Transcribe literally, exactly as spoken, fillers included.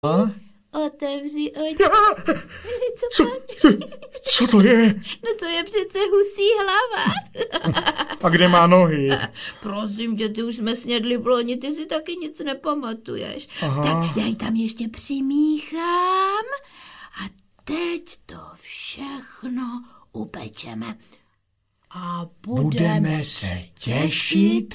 Otevři oči. Co, co, co to je? No to je přece husí hlava. A kde má nohy? Prosím tě, ty už jsme snědli v loni, ty si taky nic nepamatuješ. Aha. Tak já ji tam ještě přimíchám a teď to všechno upečeme. A budeme, budeme se těšit